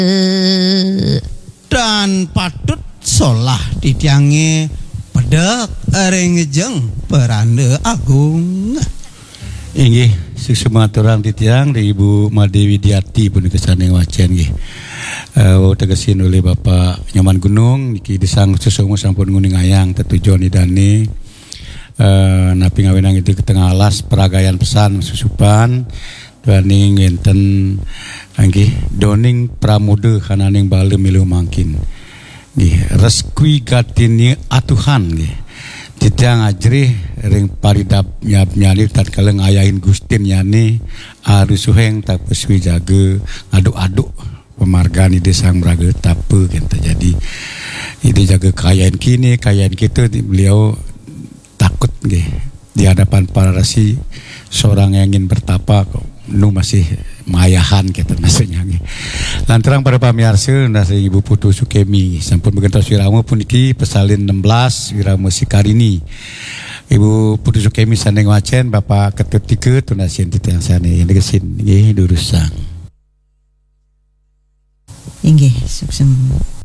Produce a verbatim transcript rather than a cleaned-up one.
dan patut solah ditiangi pedek arengejeng peranda agung. Inggih susumaturang titiang dari Ibu Made Widiati pun kesaneng wacen nggih. Uh, tegesin oleh Bapak Nyoman Gunung niki disang susung sampun nguning ayang tetujuan idane uh, napi ngawenang itu ke tengah alas peragayan pesan susupan daning enten nggih doning pramude kananing bale milu mangkin nggih reskui gatini atuhan nggih titiang ajrih ring paridap nyap nyali tatkala ngayahin Gustin nyane arusuheng tapeswi jaga aduk-aduk pemargaan ide sang meraga tape kan terjadi ide jaga kekayaan kini kekayaan kita beliau takut nggih di hadapan para rasi seorang yang ingin bertapa kok nu masih mayahan kita maksudnya nggih. Lantaran para pamirsa nasi Ibu Putu Sukemi sampun begentos wirama puniki pesalin enam belas wirama Sikarini. Ibu Putu Sukemi sandeng wacen Bapak Ketut tiga tunasien titiang sane ngesin nggih durusang. Inggih suksem